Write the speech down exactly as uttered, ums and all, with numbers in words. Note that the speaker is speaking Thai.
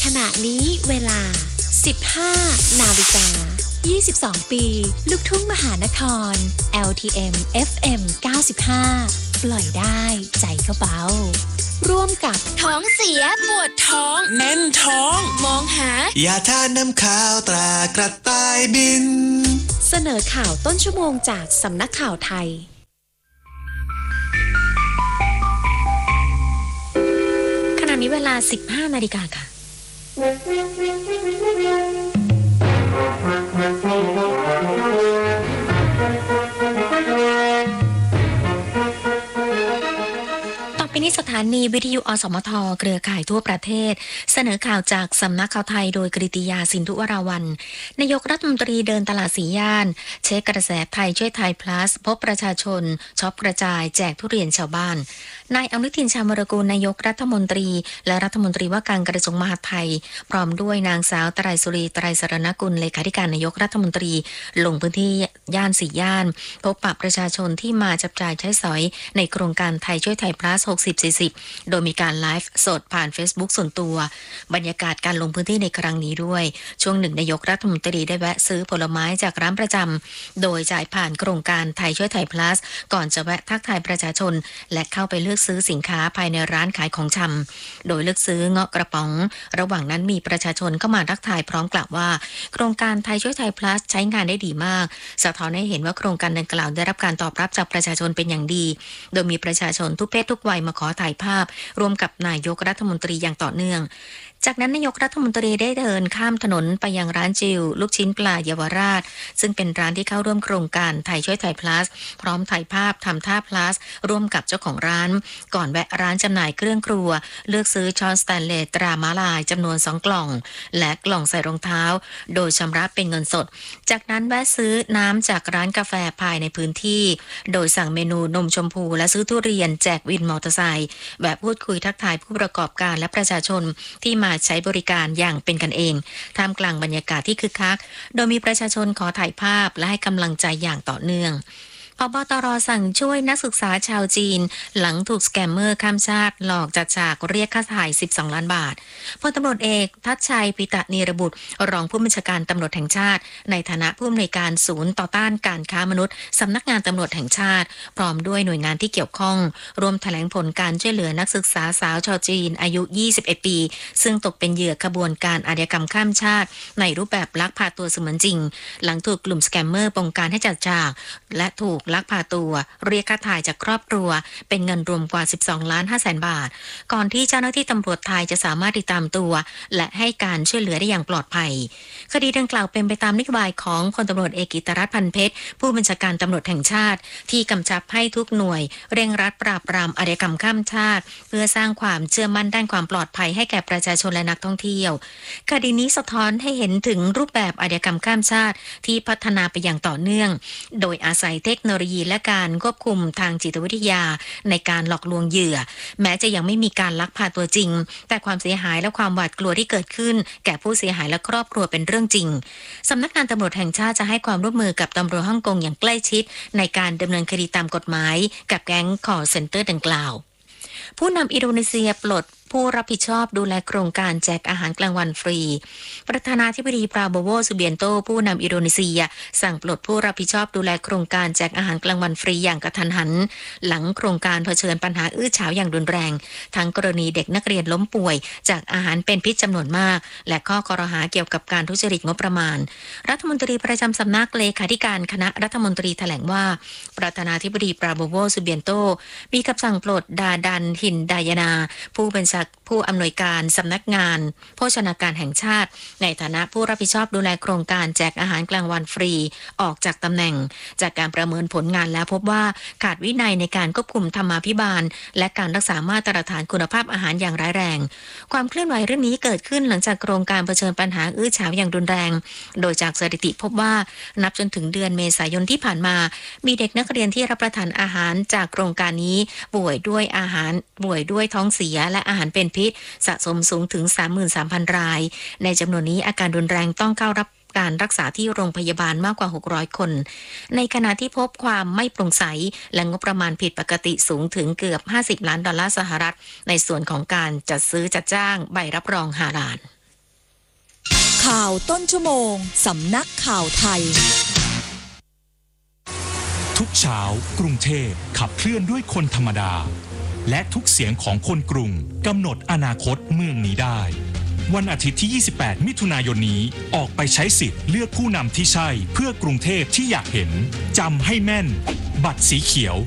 ขณะนี้เวลา สิบห้า นาฬิกา ยี่สิบสอง ปี ลูกทุ่งมหานคร แอล ที เอ็ม เอฟ เอ็ม เก้าสิบห้า ปล่อยได้ใจก็เบาร่วมกับท้องเสียปวดท้องแน่นท้องมองหายาทาน้ำขาวตรากระต่ายบินเสนอข่าวต้นชั่วโมงจากสำนักข่าวไทยขณะนี้เวลา สิบห้า นาฬิกาค่ะนี้สถานีวิทยุอสมทเครือข่ายทั่วประเทศเสนอข่าวจากสำนักข่าวไทยโดยกฤติยาสินธุวราวัลย์นายกรัฐมนตรีเดินตลาดสีย่านเช็คกระแสไทยช่วยไทย plus พบประชาชนช็อปกระจายแจกทุเรียนชาวบ้านนายอนุทินชาญวิรากูลนายกรัฐมนตรีและรัฐมนตรีว่าการกระทรวงมหาดไทยพร้อมด้วยนางสาวไตรสุรีไตรสรณกุลเลขาธิการนายกรัฐมนตรีลงพื้นที่ย่านสีย่านพบปะประชาชนที่มาจับจ่ายใช้สอยในโครงการไทยช่วยไทย plus หกสิบ สี่สิบโดยมีการไลฟ์สดผ่าน Facebook ส่วนตัวบรรยากาศการลงพื้นที่ในครั้งนี้ด้วยช่วงหนึ่งนายกรัฐมนตรีได้แวะซื้อผลไม้จากร้านประจำโดยจ่ายผ่านโครงการไทยช่วยไทย plus ก่อนจะแวะทักทายประชาชนและเข้าไปเลือกซื้อสินค้าภายในร้านขายของชำโดยเลือกซื้อเงาะกระป๋องระหว่างนั้นมีประชาชนเข้ามาทักทายพร้อมกล่าวว่าโครงการไทยช่วยไทย plus ใช้งานได้ดีมากสะท้อนให้เห็นว่าโครงการดังกล่าวได้รับการตอบรับจากประชาชนเป็นอย่างดีโดยมีประชาชนทุกเพศทุกวัยมาขอถ่ายภาพรวมกับนายกรัฐมนตรีอย่างต่อเนื่องจากนั้นนายกรัฐมนตรีได้เดินข้ามถนนไปยังร้านจิวลูกชิ้นปลาเยาวราชซึ่งเป็นร้านที่เข้าร่วมโครงการไทยช่วยไทย plus พร้อมถ่ายภาพทำท่า plus ร่วมกับเจ้าของร้านก่อนแวะร้านจำหน่ายเครื่องครัวเลือกซื้อช้อนสแตนเลสตราม้าลายจำนวนสองกล่องและกล่องใส่รองเท้าโดยชำระเป็นเงินสดจากนั้นแวะซื้อน้ำจากร้านกาแฟภายในพื้นที่โดยสั่งเมนูนมชมพูและซื้อทุเรียนแจกวินมอเตอร์ไซค์แบบพูดคุยทักทายผู้ประกอบการและประชาชนที่มาใช้บริการอย่างเป็นกันเองท่ามกลางบรรยากาศที่คึกคักโดยมีประชาชนขอถ่ายภาพและให้กำลังใจอย่างต่อเนื่องผบ.ตร.สั่งช่วยนักศึกษาชาวจีนหลังถูกสแกมเมอร์ข้ามชาติหลอกจัดฉากเรียกค่าถ่ายสิบสองล้านบาทพลตำรวจเอกทัชชัยปิตะนีรบุตรรองผู้บัญชาการตำรวจแห่งชาติในฐานะผู้อำนวยการศูนย์ต่อต้านการค้ามนุษย์สำนักงานตำรวจแห่งชาติพร้อมด้วยหน่วยงานที่เกี่ยวข้องรวมแถลงผลการช่วยเหลือนักศึกษาสาวชาวจีนอายุยี่สิบเอ็ดปีซึ่งตกเป็นเหยื่อขบวนการอาชญากรรมข้ามชาติในรูปแบบลักพาตัวเสมือนจริงหลังถูกกลุ่มสแกมเมอร์บงการให้จัดฉากและถูกลักพาตัวเรียกค่าถ่ายจากครอบครัวเป็นเงินรวมกว่าสิบสองล้านห้าแสนบาทก่อนที่เจ้าหน้าที่ตำรวจไทยจะสามารถติดตามตัวและให้การช่วยเหลือได้อย่างปลอดภัยคดีดังกล่าวเป็นไปตามนโยบายของพลตำรวจเอกกิตติรัตน์พันเพชรผู้บัญชาการตำรวจแห่งชาติที่กำชับให้ทุกหน่วยเร่งรัดปราบปรามอาชญากรรมข้ามชาติเพื่อสร้างความเชื่อมั่นด้านความปลอดภัยให้แก่ประชาชนและนักท่องเที่ยวคดีนี้สะท้อนให้เห็นถึงรูปแบบอาชญากรรมข้ามชาติที่พัฒนาไปอย่างต่อเนื่องโดยอาศัยเทคโนโลยีและการควบคุมทางจิตวิทยาในการหลอกลวงเหยื่อแม้จะยังไม่มีการลักพาตัวจริงแต่ความเสียหายและความหวาดกลัวที่เกิดขึ้นแก่ผู้เสียหายและครอบครัวเป็นเรื่องจริงสำนักงานตำรวจแห่งชาติจะให้ความร่วมมือกับตำรวจฮ่องกงอย่างใกล้ชิดในการดำเนินคดีตามกฎหมายกับแก๊งคอลเซ็นเตอร์ดังกล่าวผู้นำอินโดนีเซียปลดผู้รับผิดชอบดูแลโครงการแจกอาหารกลางวันฟรีประธานาธิบดีปราโบโวสุเบียนโตผู้นำอินโดนีเซียสั่งปลดผู้รับผิดชอบดูแลโครงการแจกอาหารกลางวันฟรีอย่างกระทันหันหลังโครงการเผชิญปัญหาอื้อฉาวอย่างรุนแรงทั้งกรณีเด็กนักเรียนล้มป่วยจากอาหารเป็นพิษจำนวนมากและข้อกล่าวหาเกี่ยวกับการทุจริตงบประมาณรัฐมนตรีประจำสำนักเลขาธิการคณะรัฐมนตรีแถลงว่าประธานาธิบดีปราโบโวสุเบียนโตมีคำสั่งปลดดาดันหินดายนาผู้เป็นผู้อำนวยการสำนักงานโภชนาการแห่งชาติในฐานะผู้รับผิดชอบดูแลโครงการแจกอาหารกลางวันฟรีออกจากตำแหน่งจากการประเมินผลงานแล้วพบว่าขาดวินัยในการควบคุมธรรมาภิบาลและการรักษามาตรฐานคุณภาพอาหารอย่างร้ายแรงความเคลื่อนไหวเรื่องนี้เกิดขึ้นหลังจากโครงการเผชิญปัญหาอื้อฉาวอย่างรุนแรงโดยจากสถิติพบว่านับจนถึงเดือนเมษายนที่ผ่านมามีเด็กนักเรียนที่รับประทานอาหารจากโครงการนี้ป่วยด้วยอาหารป่วยด้วยท้องเสียและอาหารเป็นพิษสะสมสูงถึง สามหมื่นสามพัน รายในจำนวนนี้อาการรุนแรงต้องเข้ารับการรักษาที่โรงพยาบาลมากกว่าหกร้อยคนในขณะที่พบความไม่โปร่งใสและงบประมาณผิดปกติสูงถึงเกือบห้าสิบล้านดอลลาร์สหรัฐในส่วนของการจัดซื้อจัดจ้างใบรับรองฮาลาลข่าวต้นชั่วโมงสำนักข่าวไทยทุกเช้ากรุงเทพขับเคลื่อนด้วยคนธรรมดาและทุกเสียงของคนกรุงกำหนดอนาคตเมืองนี้ได้วันอาทิตย์ที่ ยี่สิบแปด มิถุนายนนี้ออกไปใช้สิทธิ์เลือกผู้นำที่ใช่เพื่อกรุงเทพที่อยากเห็นจำให้แม่นบัตรสีเขียว